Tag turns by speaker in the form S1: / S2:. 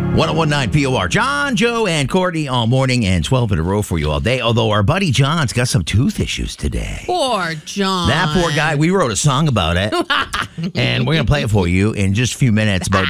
S1: 1019 POR. John, Joe, and Courtney all morning and 12 in a row for you all day. Although our buddy John's got some tooth issues today.
S2: Poor John.
S1: That poor guy. We wrote a song about it. And we're going to play it for you in just a few minutes. About